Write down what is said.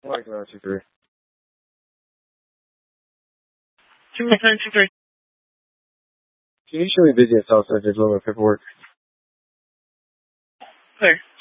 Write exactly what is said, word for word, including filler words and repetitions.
Like nine two three. Two nine two three. Can you show me busy at Southside Digital with paperwork? There.